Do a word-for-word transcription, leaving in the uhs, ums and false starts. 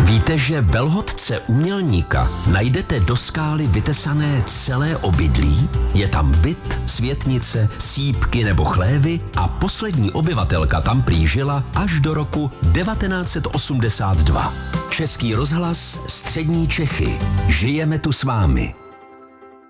Víte, že v Velhodce Umělníka najdete do skály vytesané celé obydlí? Je tam byt, světnice, sýpky nebo chlévy a poslední obyvatelka tam prý žila až do roku devatenáct set osmdesát dva. Český rozhlas, Střední Čechy. Žijeme tu s vámi.